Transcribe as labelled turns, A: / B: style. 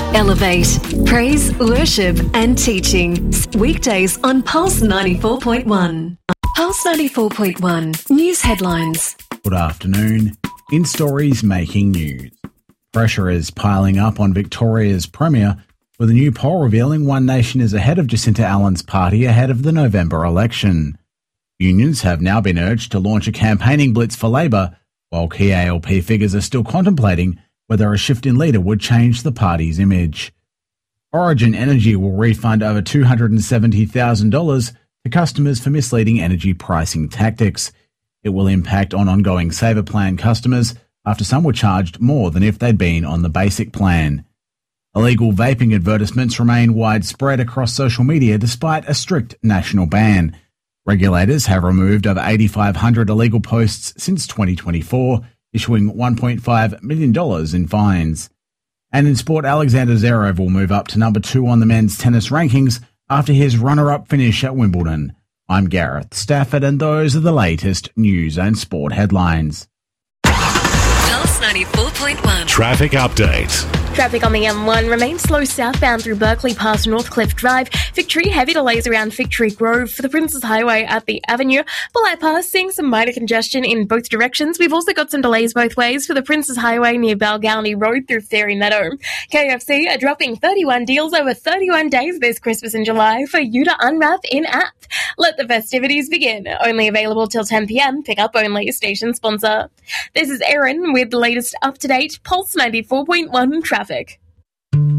A: Elevate, praise, worship and teaching. Weekdays on Pulse 94.1. Pulse 94.1 News Headlines.
B: Good afternoon. In stories making news. Pressure is piling up on Victoria's Premier, with a new poll revealing One Nation is ahead of Jacinta Allen's party ahead of the November election. Unions have now been urged to launch a campaigning blitz for Labor, while key ALP figures are still contemplating whether a shift in leader would change the party's image. Origin Energy will refund over $270,000 to customers for misleading energy pricing tactics. It will impact on ongoing Saver Plan customers after some were charged more than if they'd been on the basic plan. Illegal vaping advertisements remain widespread across social media despite a strict national ban. Regulators have removed over 8,500 illegal posts since 2024, issuing $1.5 million in fines. And in sport, Alexander Zverev will move up to number 2 on the men's tennis rankings after his runner-up finish at Wimbledon. I'm Gareth Stafford, and those are the latest news and sport headlines.
A: Pulse 94.1.
C: Traffic update.
D: Traffic on the M1 remains slow southbound through Berkeley past Northcliffe Drive. Victory, heavy delays around Victory Grove for the Princes Highway at the Avenue. Bullitt Pass seeing some minor congestion in both directions. We've also got some delays both ways for the Princes Highway near Balgownie Road through Fairy Meadow. KFC are dropping 31 deals over 31 days this Christmas and July for you to unwrap in-app. Let the festivities begin. Only available till 10 p.m. Pick up only. Station sponsor. This is Erin with the latest up-to-date Pulse 94.1 traffic.